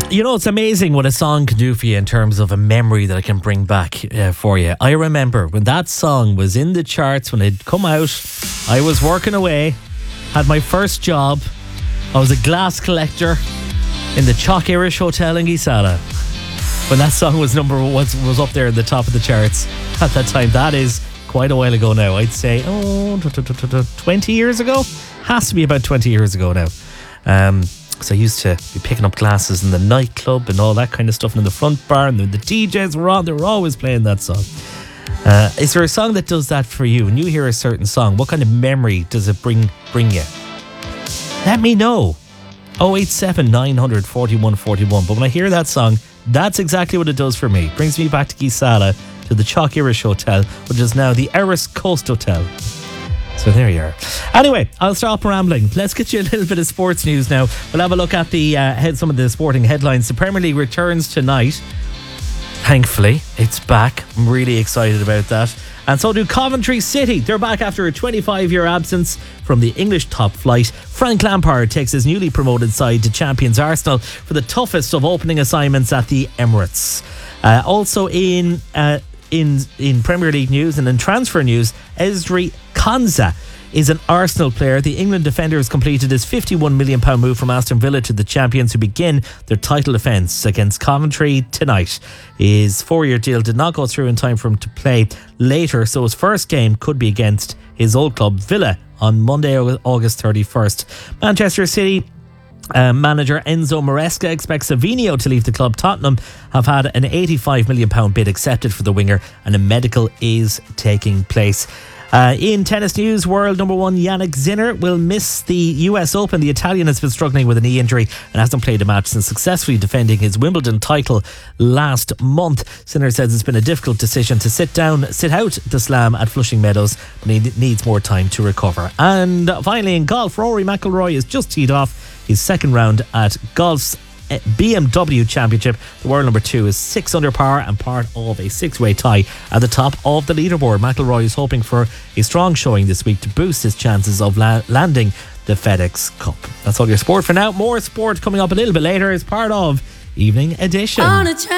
You know, it's amazing what a song can do for you in terms of a memory that I can bring back for you. I remember when that song was in the charts, when it'd come out, I was working away, had my first job. I was a glass collector in the Chalk Irish Hotel in Geesala. When that song was was up there at the top of the charts at that time. That is quite a while ago now. I'd say 20 years ago. Has to be about 20 years ago now. Because I used to be picking up glasses in the nightclub and all that kind of stuff, and in the front bar, and the DJs were on, they were always playing that song. Is there a song that does that for you? When you hear a certain song, what kind of memory does it bring you? Let me know. 087 900 41 41. But when I hear that song, that's exactly what it does for me. Brings me back to Geesala, to the Chalk Irish Hotel, which is now the Eris Coast Hotel. So there you are. Anyway, I'll stop rambling. Let's get you a little bit of sports news now. We'll have a look at some of the sporting headlines. The Premier League returns tonight. Thankfully, it's back. I'm really excited about that. And so do Coventry City. They're back after a 25-year absence from the English top flight. Frank Lampard takes his newly promoted side to champions Arsenal for the toughest of opening assignments at the Emirates. Also in Premier League news and in transfer news, Ezri Konsa is an Arsenal player. The England defender has completed his £51 million move from Aston Villa to the champions, who begin their title defence against Coventry tonight. His 4-year deal did not go through in time for him to play later, so his first game could be against his old club Villa on Monday, August 31st. Manchester City manager Enzo Maresca expects Savinho to leave the club. Tottenham have had an £85 million bid accepted for the winger, and a medical is taking place. In tennis news, world number one Yannick Sinner will miss the US Open. The Italian has been struggling with a knee injury and hasn't played a match since successfully defending his Wimbledon title last month. Sinner says it's been a difficult decision to sit out the slam at Flushing Meadows, but he needs more time to recover. And finally, in golf, Rory McIlroy has just teed off his second round at golf's BMW Championship. The world number 2 is 6 under par and part of a 6-way tie at the top of the leaderboard. McIlroy is hoping for a strong showing this week to boost his chances of landing the FedEx Cup. That's all your sport for now. More sport coming up a little bit later as part of Evening Edition.